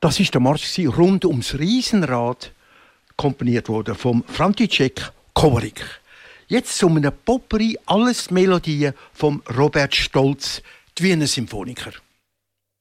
Das ist der Marsch rund ums Riesenrad, komponiert worden vom František Kovarik. Jetzt zu einem Potpourri, alles Melodien von Robert Stolz, die Wiener Symphoniker.